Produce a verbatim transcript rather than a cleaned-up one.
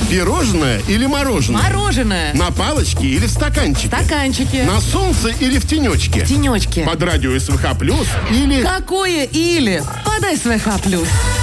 Пирожное или мороженое? Мороженое. На палочке или в стаканчике? Стаканчики. На солнце или в тенечке? Тенечки. Под радио СВХ плюс или... Какое или? Под СВХ плюс.